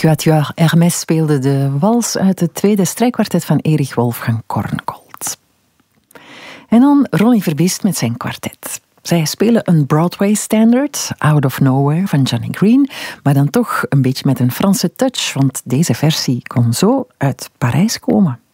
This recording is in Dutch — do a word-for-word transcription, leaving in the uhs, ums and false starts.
Quatuor Hermès speelde de wals uit het tweede strijkkwartet van Erich Wolfgang Korngold. En dan Ronnie Verbiest met zijn kwartet. Zij spelen een Broadway standard, Out of Nowhere van Johnny Green, maar dan toch een beetje met een Franse touch, want deze versie kon zo uit Parijs komen.